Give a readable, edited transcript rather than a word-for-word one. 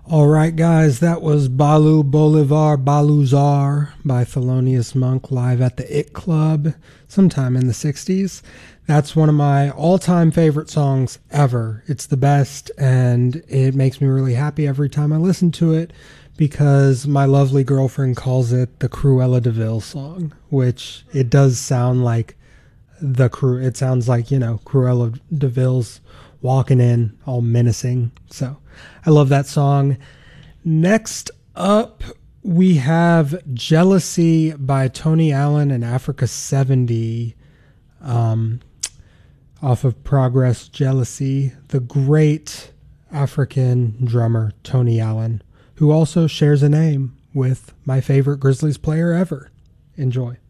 All right, guys, that was Balu Bolivar Baluzar by Thelonious Monk live at the It Club sometime in the 60s. That's one of my all-time favorite songs ever. It's the best, and it makes me really happy every time I listen to it because my lovely girlfriend calls it the Cruella de Vil song, which it does sound like it sounds like, Cruella de Vil's walking in all menacing. So I love that song. Next up, we have Jealousy by Tony Allen and Africa 70 off of Progress Jealousy. The great African drummer Tony Allen, who also shares a name with my favorite Grizzlies player ever. Enjoy.